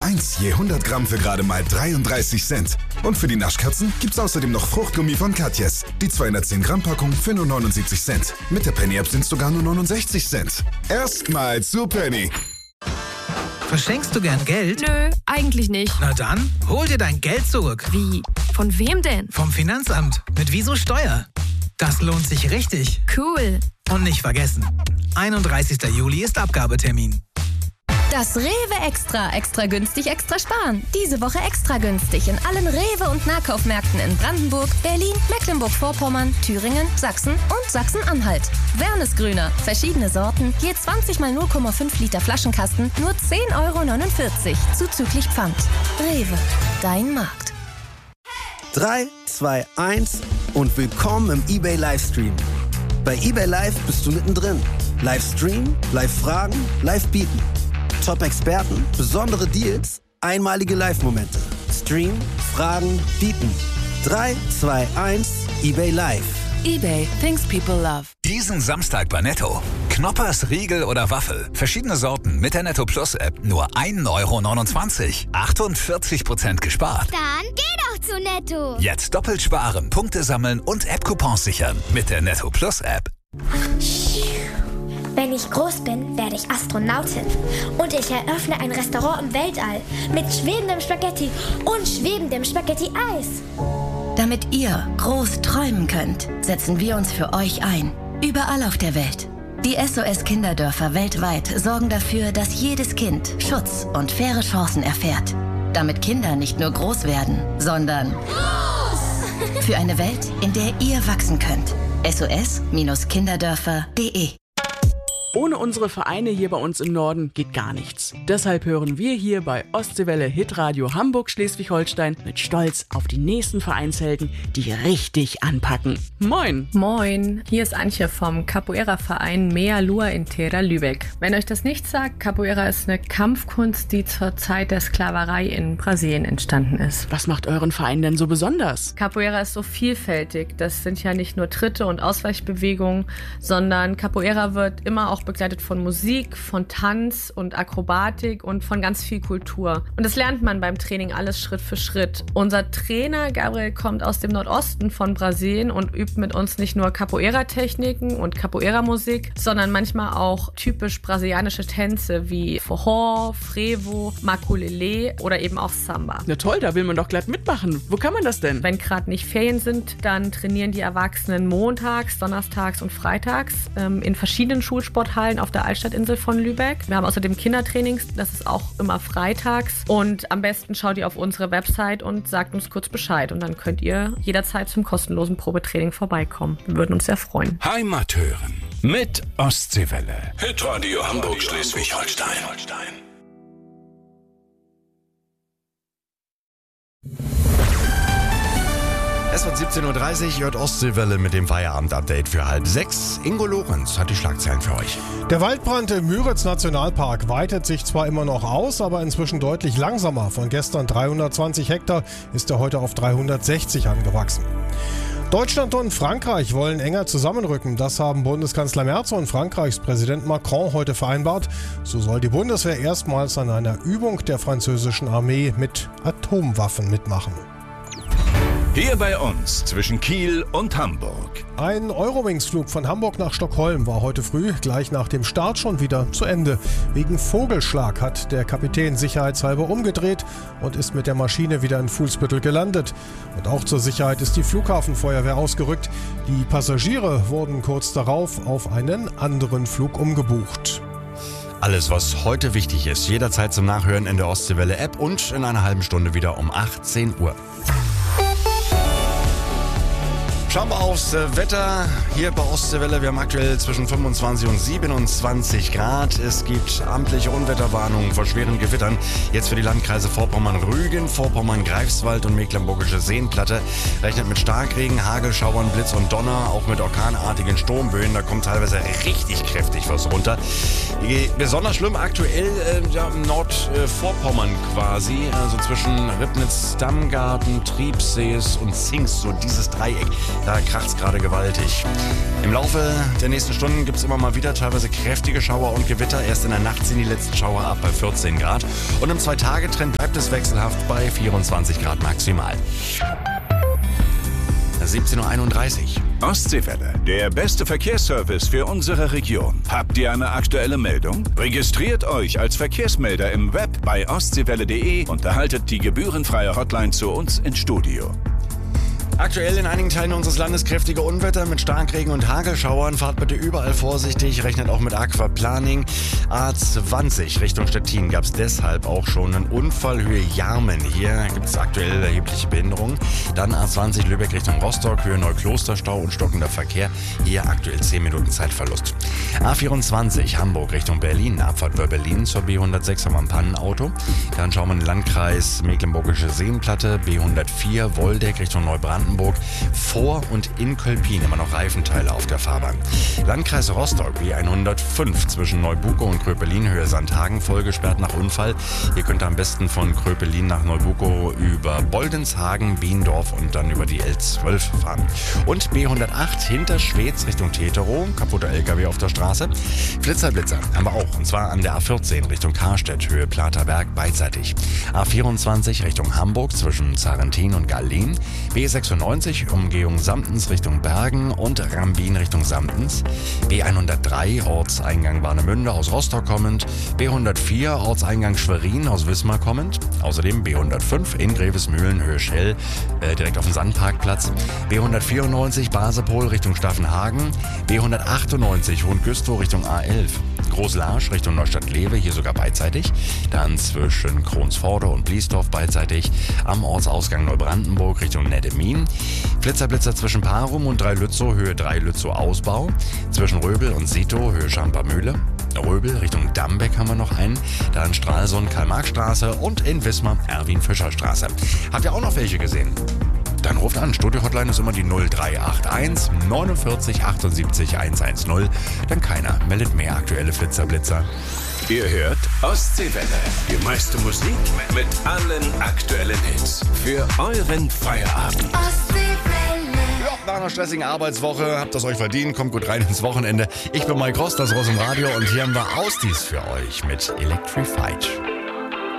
1 je 100 Gramm für gerade mal 33 Cent. Und für die Naschkatzen gibt's außerdem noch Fruchtgummi von Katjes. Die 210 Gramm Packung für nur 79 Cent. Mit der Penny App sind's sogar nur 69 Cent. Erstmal zu Penny. Verschenkst du gern Geld? Nö, eigentlich nicht. Na dann, hol dir dein Geld zurück. Wie? Von wem denn? Vom Finanzamt. Mit Wieso Steuer. Das lohnt sich richtig. Cool. Und nicht vergessen, 31. Juli ist Abgabetermin. Das Rewe Extra. Extra günstig, extra sparen. Diese Woche extra günstig in allen Rewe- und Nahkaufmärkten in Brandenburg, Berlin, Mecklenburg-Vorpommern, Thüringen, Sachsen und Sachsen-Anhalt. Wernesgrüner. Verschiedene Sorten. Je 20 mal 0,5 Liter Flaschenkasten. Nur 10,49 € zuzüglich Pfand. Rewe. Dein Markt. 3, 2, 1 und willkommen im eBay Livestream. Bei eBay Live bist du mittendrin. Livestream, Live-Fragen, Live-Bieten. Top-Experten, besondere Deals, einmalige Live-Momente. Stream, Fragen, Bieten. 3, 2, 1, eBay Live. eBay, things people love. Diesen Samstag bei Netto. Knoppers, Riegel oder Waffel. Verschiedene Sorten mit der Netto Plus App. Nur 1,29 €. 48% gespart. Dann geh doch zu Netto. Jetzt doppelt sparen, Punkte sammeln und App-Coupons sichern. Mit der Netto Plus App. Wenn ich groß bin, werde ich Astronautin. Und ich eröffne ein Restaurant im Weltall mit schwebendem Spaghetti und schwebendem Spaghetti-Eis. Damit ihr groß träumen könnt, setzen wir uns für euch ein. Überall auf der Welt. Die SOS-Kinderdörfer weltweit sorgen dafür, dass jedes Kind Schutz und faire Chancen erfährt. Damit Kinder nicht nur groß werden, sondern groß! Für eine Welt, in der ihr wachsen könnt. SOS-Kinderdörfer.de. Ohne unsere Vereine hier bei uns im Norden geht gar nichts. Deshalb hören wir hier bei Ostseewelle Hitradio Hamburg-Schleswig-Holstein mit Stolz auf die nächsten Vereinshelden, die richtig anpacken. Moin! Moin, hier ist Antje vom Capoeira-Verein Mea Lua in Terra Lübeck. Wenn euch das nicht sagt, Capoeira ist eine Kampfkunst, die zur Zeit der Sklaverei in Brasilien entstanden ist. Was macht euren Verein denn so besonders? Capoeira ist so vielfältig. Das sind ja nicht nur Tritte und Ausweichbewegungen, sondern Capoeira wird immer auch begleitet von Musik, von Tanz und Akrobatik und von ganz viel Kultur. Und das lernt man beim Training alles Schritt für Schritt. Unser Trainer Gabriel kommt aus dem Nordosten von Brasilien und übt mit uns nicht nur Capoeira-Techniken und Capoeira-Musik, sondern manchmal auch typisch brasilianische Tänze wie Forró, Frevo, Maculelê oder eben auch Samba. Na toll, da will man doch glatt mitmachen. Wo kann man das denn? Wenn gerade nicht Ferien sind, dann trainieren die Erwachsenen montags, donnerstags und freitags in verschiedenen Schulsportarten auf der Altstadtinsel von Lübeck. Wir haben außerdem Kindertrainings, das ist auch immer freitags. Und am besten schaut ihr auf unsere Website und sagt uns kurz Bescheid. Und dann könnt ihr jederzeit zum kostenlosen Probetraining vorbeikommen. Wir würden uns sehr freuen. Heimat hören mit Ostseewelle. Hitradio Hamburg-Schleswig-Holstein. Es wird 17:30 Uhr, hört Ostseewelle mit dem Feierabend-Update für 5:30. Ingo Lorenz hat die Schlagzeilen für euch. Der Waldbrand im Müritz-Nationalpark weitet sich zwar immer noch aus, aber inzwischen deutlich langsamer. Von gestern 320 Hektar ist er heute auf 360 angewachsen. Deutschland und Frankreich wollen enger zusammenrücken. Das haben Bundeskanzler Merz und Frankreichs Präsident Macron heute vereinbart. So soll die Bundeswehr erstmals an einer Übung der französischen Armee mit Atomwaffen mitmachen. Hier bei uns zwischen Kiel und Hamburg. Ein Eurowings-Flug von Hamburg nach Stockholm war heute früh, gleich nach dem Start, schon wieder zu Ende. Wegen Vogelschlag hat der Kapitän sicherheitshalber umgedreht und ist mit der Maschine wieder in Fuhlsbüttel gelandet. Und auch zur Sicherheit ist die Flughafenfeuerwehr ausgerückt. Die Passagiere wurden kurz darauf auf einen anderen Flug umgebucht. Alles, was heute wichtig ist, jederzeit zum Nachhören in der Ostseewelle-App und in einer halben Stunde wieder um 18 Uhr. Schauen wir aufs Wetter hier bei Ostseewelle. Wir haben aktuell zwischen 25 und 27 Grad. Es gibt amtliche Unwetterwarnungen vor schweren Gewittern. Jetzt für die Landkreise Vorpommern-Rügen, Vorpommern-Greifswald und Mecklenburgische Seenplatte. Rechnet mit Starkregen, Hagelschauern, Blitz und Donner, auch mit orkanartigen Sturmböen. Da kommt teilweise richtig kräftig was runter. Besonders schlimm aktuell im Nordvorpommern quasi. Also zwischen Ribnitz, Dammgarten, Triebsees und Zingst. So dieses Dreieck. Da kracht's gerade gewaltig. Im Laufe der nächsten Stunden gibt es immer mal wieder teilweise kräftige Schauer und Gewitter. Erst in der Nacht ziehen die letzten Schauer ab bei 14 Grad. Und im 2-Tage-Trend bleibt es wechselhaft bei 24 Grad maximal. 17:31 Uhr. Ostseewelle, der beste Verkehrsservice für unsere Region. Habt ihr eine aktuelle Meldung? Registriert euch als Verkehrsmelder im Web bei ostseewelle.de und erhaltet die gebührenfreie Hotline zu uns ins Studio. Aktuell in einigen Teilen unseres Landes kräftige Unwetter mit Starkregen und Hagelschauern. Fahrt bitte überall vorsichtig, rechnet auch mit Aquaplaning. A20 Richtung Stettin gab es deshalb auch schon einen Unfall, Höhe Jarmen. Hier gibt es aktuell erhebliche Behinderungen. Dann A20 Lübeck Richtung Rostock, Höhe Neuklosterstau und stockender Verkehr. Hier aktuell 10 Minuten Zeitverlust. A24 Hamburg Richtung Berlin, Abfahrt bei Berlin zur B106 haben wir ein Pannenauto. Dann schauen wir in den Landkreis Mecklenburgische Seenplatte, B104 Woldeck Richtung Neubrandenburg. Vor und in Kölpin immer noch Reifenteile auf der Fahrbahn. Landkreis Rostock, B105 zwischen Neubuko und Kröpelin, Höhe Sandhagen, voll gesperrt nach Unfall. Ihr könnt am besten von Kröpelin nach Neubuko über Boldenshagen, Biendorf und dann über die L12 fahren. Und B108 hinter Schwez Richtung Teterow, kaputter LKW auf der Straße. Blitzer haben wir auch, und zwar an der A14 Richtung Karstedt, Höhe Platerberg, beidseitig. A24 Richtung Hamburg zwischen Zarentin und Gallien. B96 Umgehung Samtens Richtung Bergen und Rambin Richtung Samtens. B103 Ortseingang Warnemünde aus Rostock kommend. B104 Ortseingang Schwerin aus Wismar kommend. Außerdem B105 in Grevesmühlen, Höhe Schell, direkt auf dem Sandparkplatz. B194 Basepol Richtung Staffenhagen. B198 Hohengüstrow Richtung A11. Großlarsch Richtung Neustadt-Lewe, hier sogar beidseitig. Dann zwischen Kronsforde und Bliesdorf beidseitig. Am Ortsausgang Neubrandenburg Richtung Neddemin. Flitzer zwischen Parum und Dreilützow, Höhe Dreilützow Ausbau. Zwischen Röbel und Sito, Höhe Schampermühle. Röbel Richtung Dambeck haben wir noch einen. Dann Stralsund, Karl-Marx-Straße und in Wismar Erwin-Fischer-Straße. Habt ihr auch noch welche gesehen? Dann ruft an. Studio-Hotline ist immer die 0381 49 78 110. Dann keiner meldet mehr aktuelle Flitzer. Ihr hört Ostseewelle. Die meiste Musik mit allen aktuellen Hits. Für euren Feierabend. Ja, nach einer stressigen Arbeitswoche habt ihr es euch verdient. Kommt gut rein ins Wochenende. Ich bin Mike Ross, das Ross im Radio. Und hier haben wir Ausdies für euch mit Electrified.